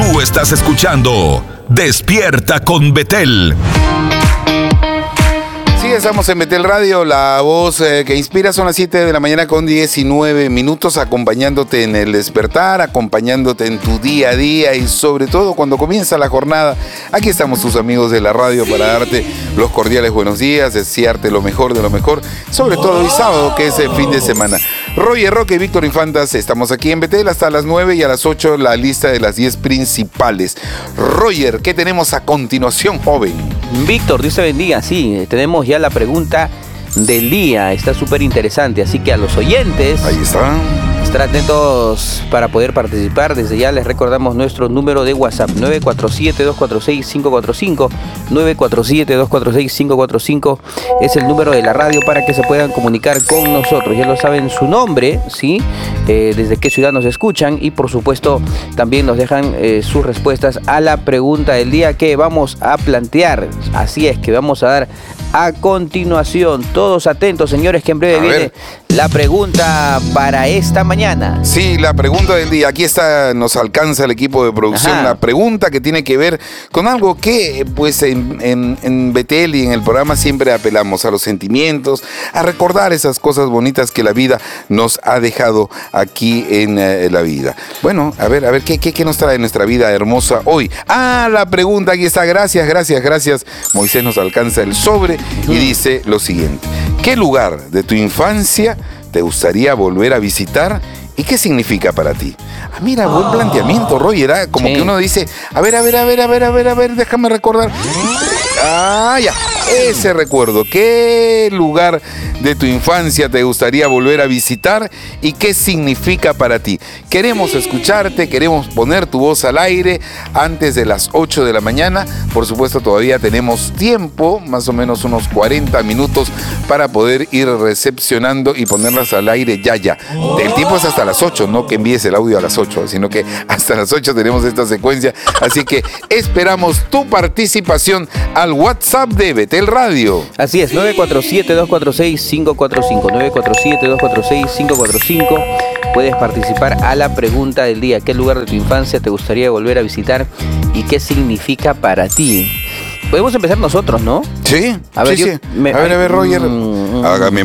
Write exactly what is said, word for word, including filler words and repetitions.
Tú estás escuchando Despierta con Betel. Sí, estamos en Betel Radio, la voz eh, que inspira. Son las siete de la mañana con diecinueve minutos, acompañándote en el despertar, acompañándote en tu día a día y sobre todo cuando comienza la jornada. Aquí estamos tus amigos de la radio para darte los cordiales buenos días, desearte lo mejor de lo mejor, sobre todo hoy sábado, que es el fin de semana. Roger Roque y Víctor Infantas, estamos aquí en Betel hasta las nueve y a las ocho la lista de las diez principales. Roger, ¿qué tenemos a continuación, joven? Víctor, Dios te bendiga. Sí, tenemos ya la pregunta del día. Está súper interesante, así que a los oyentes... Ahí está. Estar atentos para poder participar. Desde ya les recordamos nuestro número de WhatsApp: nueve cuatro siete, dos cuatro seis, cinco cuatro cinco. nueve cuatro siete, dos cuatro seis, cinco cuatro cinco es el número de la radio para que se puedan comunicar con nosotros. Ya lo saben, su nombre, ¿sí? Eh, desde qué ciudad nos escuchan y por supuesto también nos dejan eh, sus respuestas a la pregunta del día que vamos a plantear. Así es, que vamos a dar a continuación. Todos atentos, señores, que en breve a viene ver. La pregunta para esta mañana. Sí, la pregunta del día. Aquí está, nos alcanza el equipo de producción. Ajá. La pregunta que tiene que ver con algo que, pues, en, en, en Betel y en el programa siempre apelamos a los sentimientos, a recordar esas cosas bonitas que la vida nos ha dejado aquí en eh, la vida. Bueno, a ver, a ver, ¿qué, qué, qué nos trae nuestra vida hermosa hoy? Ah, la pregunta, aquí está. Gracias, gracias, gracias. Moisés nos alcanza el sobre y dice lo siguiente: ¿qué lugar de tu infancia te gustaría volver a visitar y qué significa para ti? Ah, mira, buen planteamiento, Roger, ¿eh? Como sí. Que uno dice, a ver, a ver, a ver, a ver, a ver, a ver, déjame recordar. Ah, ya, ese recuerdo. ¿Qué lugar de tu infancia te gustaría volver a visitar y qué significa para ti? Queremos escucharte, queremos poner tu voz al aire antes de las ocho de la mañana. Por supuesto, todavía tenemos tiempo, más o menos unos cuarenta minutos para poder ir recepcionando y ponerlas al aire ya, ya. El tiempo es hasta las ocho, no que envíes el audio a las ocho, sino que hasta las ocho tenemos esta secuencia. Así que esperamos tu participación al WhatsApp de Betel Radio. Así es, nueve cuatro siete, dos cuatro seis, cinco cuatro cinco. nueve cuatro siete, dos cuatro seis, cinco cuatro cinco. Puedes participar a la pregunta del día. ¿Qué lugar de tu infancia te gustaría volver a visitar y qué significa para ti? Podemos empezar nosotros, ¿no? Sí, a ver, sí, yo, sí. Me, a ver, a ver, Roger. Mm, Hágame